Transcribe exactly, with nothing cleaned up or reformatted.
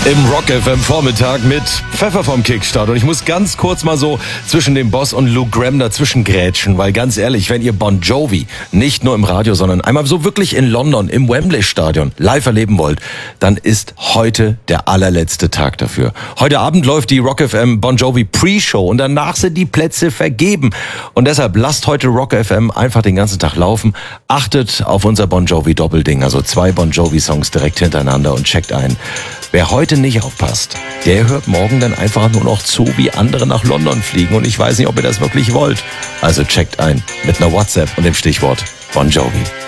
Im Rock F M Vormittag mit Pfeffer vom Kickstart. Und ich muss ganz kurz mal so zwischen dem Boss und Luke Graham dazwischen grätschen, weil ganz ehrlich, wenn ihr Bon Jovi nicht nur im Radio, sondern einmal so wirklich in London im Wembley Stadion live erleben wollt, dann ist heute der allerletzte Tag dafür. Heute Abend läuft die Rock F M Bon Jovi Pre-Show und danach sind die Plätze vergeben. Und deshalb lasst heute Rock F M einfach den ganzen Tag laufen. Achtet auf unser Bon Jovi Doppelding, also zwei Bon Jovi Songs direkt hintereinander und checkt ein. Wer heute nicht aufpasst, der hört morgen dann einfach nur noch zu, wie andere nach London fliegen. Und ich weiß nicht, ob ihr das wirklich wollt. Also checkt ein mit einer WhatsApp und dem Stichwort Bon Jovi.